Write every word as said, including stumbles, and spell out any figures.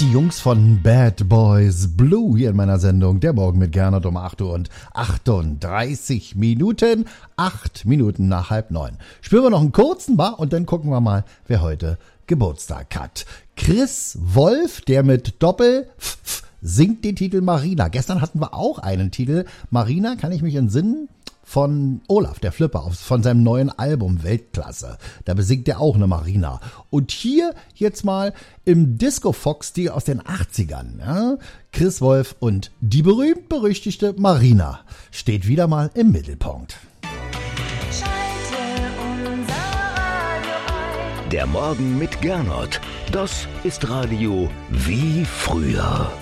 Die Jungs von Bad Boys Blue hier in meiner Sendung. Der Morgen mit Gernot um acht Uhr und achtunddreißig Minuten. Acht Minuten nach halb neun. Spielen wir noch einen kurzen Bar und dann gucken wir mal, wer heute Geburtstag hat. Chris Wolf, der mit Doppel F -F singt den Titel Marina. Gestern hatten wir auch einen Titel. Marina, kann ich mich entsinnen? Von Olaf, der Flipper, von seinem neuen Album Weltklasse. Da besingt er auch eine Marina. Und hier jetzt mal im Disco-Fox-Stil aus den achtzigern. Ja? Chris Wolf und die berühmt-berüchtigte Marina steht wieder mal im Mittelpunkt. Der Morgen mit Gernot. Das ist Radio wie früher.